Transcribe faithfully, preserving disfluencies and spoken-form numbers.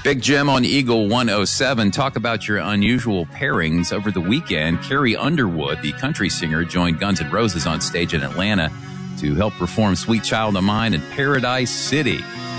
Big Jim on Eagle one oh seven. Talk about your unusual pairings. Over the weekend, Carrie Underwood, the country singer, joined Guns N' Roses on stage in Atlanta to help perform Sweet Child of Mine in Paradise City.